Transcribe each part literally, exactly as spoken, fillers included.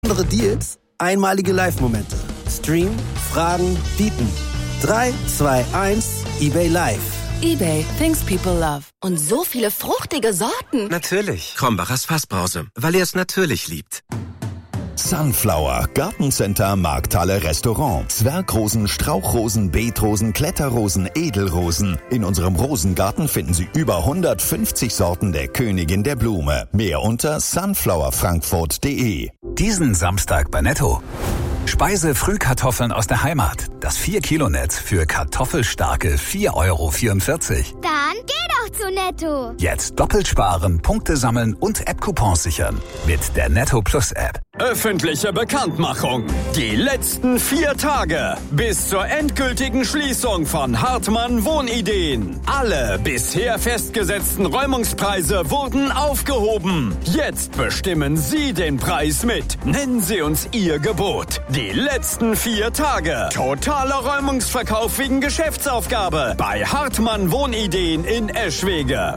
Besondere Deals, einmalige Live-Momente. Streamen, Fragen, bieten. drei, zwei, eins, eBay Live. eBay, things people love. Und so viele fruchtige Sorten. Natürlich. Krombacher Fassbrause, weil er es natürlich liebt. Sunflower, Gartencenter, Markthalle, Restaurant. Zwergrosen, Strauchrosen, Beetrosen, Kletterrosen, Edelrosen. In unserem Rosengarten finden Sie über hundertfünfzig Sorten der Königin der Blume. Mehr unter sunflower frankfurt punkt de. Diesen Samstag bei Netto. Speise-Frühkartoffeln aus der Heimat. Das vier Kilo Netz für kartoffelstarke vier Euro vierundvierzig. Dann geh doch zu Netto. Jetzt doppelt sparen, Punkte sammeln und App-Coupons sichern. Mit der Netto Plus App. Öffentliche Bekanntmachung. Die letzten vier Tage bis zur endgültigen Schließung von Hartmann Wohnideen. Alle bisher festgesetzten Räumungspreise wurden aufgehoben. Jetzt bestimmen Sie den Preis mit. Nennen Sie uns Ihr Gebot. Die letzten vier Tage. Totaler Räumungsverkauf wegen Geschäftsaufgabe bei Hartmann Wohnideen in Eschwege.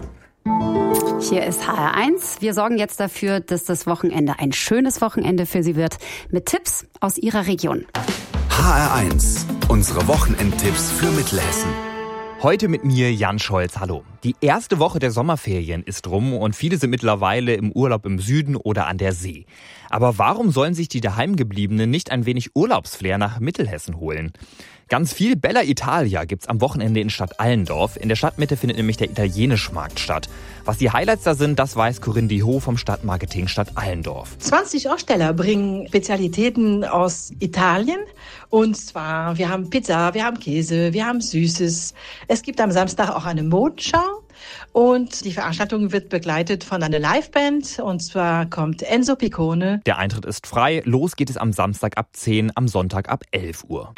Hier ist H R eins. Wir sorgen jetzt dafür, dass das Wochenende ein schönes Wochenende für Sie wird, mit Tipps aus Ihrer Region. H R eins, unsere Wochenendtipps für Mittelhessen. Heute mit mir Jan Scholz. Hallo. Die erste Woche der Sommerferien ist rum und viele sind mittlerweile im Urlaub im Süden oder an der See. Aber warum sollen sich die Daheimgebliebenen nicht ein wenig Urlaubsflair nach Mittelhessen holen? Ganz viel Bella Italia gibt's am Wochenende in Stadt Allendorf. In der Stadtmitte findet nämlich der Italienischmarkt statt. Was die Highlights da sind, das weiß Corinne Diho vom Stadtmarketing Stadt Allendorf. zwanzig Aussteller bringen Spezialitäten aus Italien. Und zwar, wir haben Pizza, wir haben Käse, wir haben Süßes. Es gibt am Samstag auch eine Modenschau. Und die Veranstaltung wird begleitet von einer Liveband. Und zwar kommt Enzo Piccone. Der Eintritt ist frei. Los geht es am Samstag ab zehn, am Sonntag ab elf Uhr.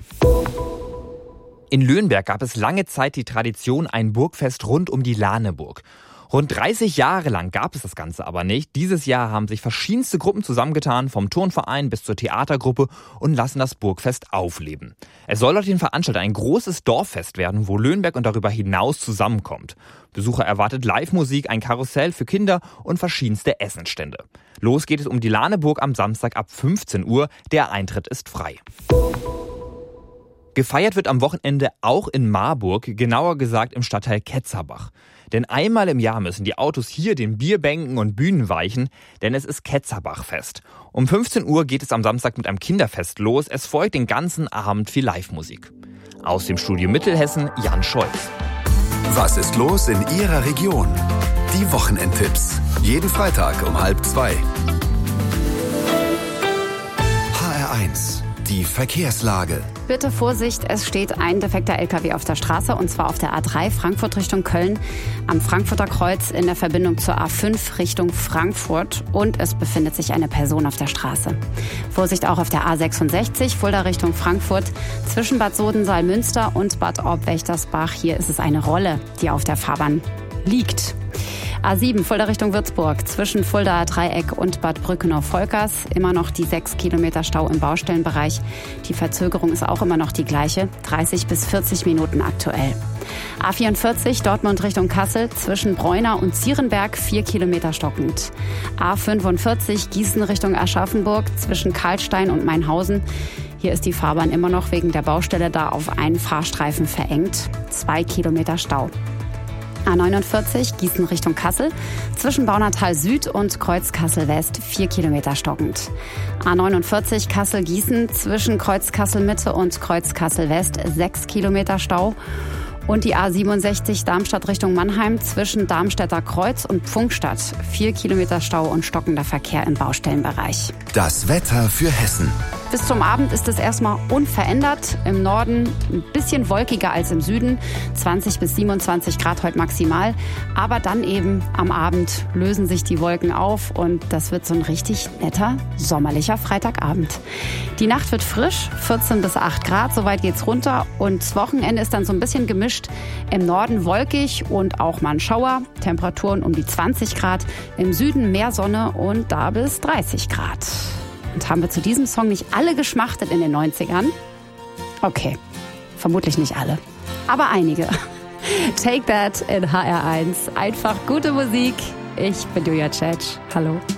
In Löhnberg gab es lange Zeit die Tradition, ein Burgfest rund um die Lahneburg. Rund dreißig Jahre lang gab es das Ganze aber nicht. Dieses Jahr haben sich verschiedenste Gruppen zusammengetan, vom Turnverein bis zur Theatergruppe, und lassen das Burgfest aufleben. Es soll laut den Veranstaltern ein großes Dorffest werden, wo Löhnberg und darüber hinaus zusammenkommt. Besucher erwartet Live-Musik, ein Karussell für Kinder und verschiedenste Essensstände. Los geht es um die Lahneburg am Samstag ab fünfzehn Uhr. Der Eintritt ist frei. Gefeiert wird am Wochenende auch in Marburg, genauer gesagt im Stadtteil Ketzerbach. Denn einmal im Jahr müssen die Autos hier den Bierbänken und Bühnen weichen, denn es ist Ketzerbachfest. Um fünfzehn Uhr geht es am Samstag mit einem Kinderfest los. Es folgt den ganzen Abend viel Live-Musik. Aus dem Studio Mittelhessen, Jan Scholz. Was ist los in Ihrer Region? Die Wochenendtipps. Jeden Freitag um halb zwei. H R eins. Die Verkehrslage. Bitte Vorsicht, es steht ein defekter L K W auf der Straße, und zwar auf der A drei Frankfurt Richtung Köln, am Frankfurter Kreuz in der Verbindung zur A fünf Richtung Frankfurt, und es befindet sich eine Person auf der Straße. Vorsicht auch auf der A sechsundsechzig, Fulda Richtung Frankfurt, zwischen Bad Sodensaal-Münster und Bad Orb-Wächtersbach. Hier ist es eine Rolle, die auf der Fahrbahn liegt. A sieben, Fulda Richtung Würzburg, zwischen Fuldaer Dreieck und Bad Brückenau-Volkers. Immer noch die sechs Kilometer Stau im Baustellenbereich. Die Verzögerung ist auch immer noch die gleiche, dreißig bis vierzig Minuten aktuell. A vierundvierzig, Dortmund Richtung Kassel, zwischen Bräuna und Zierenberg, vier Kilometer stockend. A fünfundvierzig, Gießen Richtung Aschaffenburg, zwischen Karlstein und Mainhausen. Hier ist die Fahrbahn immer noch wegen der Baustelle da auf einen Fahrstreifen verengt, zwei Kilometer Stau. A neunundvierzig, Gießen Richtung Kassel, zwischen Baunatal Süd und Kreuz Kassel West, vier Kilometer stockend. A neunundvierzig, Kassel-Gießen, zwischen Kreuz Kassel Mitte und Kreuz Kassel West, sechs Kilometer Stau. Und die A siebenundsechzig, Darmstadt Richtung Mannheim, zwischen Darmstädter Kreuz und Pfungstadt, vier Kilometer Stau und stockender Verkehr im Baustellenbereich. Das Wetter für Hessen. Bis zum Abend ist es erstmal unverändert. Im Norden ein bisschen wolkiger als im Süden. zwanzig bis siebenundzwanzig Grad heute maximal. Aber dann eben am Abend lösen sich die Wolken auf und das wird so ein richtig netter, sommerlicher Freitagabend. Die Nacht wird frisch, vierzehn bis acht Grad, soweit geht's runter. Und das Wochenende ist dann so ein bisschen gemischt. Im Norden wolkig und auch mal ein Schauer. Temperaturen um die zwanzig Grad. Im Süden mehr Sonne und da bis dreißig Grad. Und haben wir zu diesem Song nicht alle geschmachtet in den neunzigern? Okay, vermutlich nicht alle, aber einige. Take That in H R eins. Einfach gute Musik. Ich bin Julia Tschetsch. Hallo.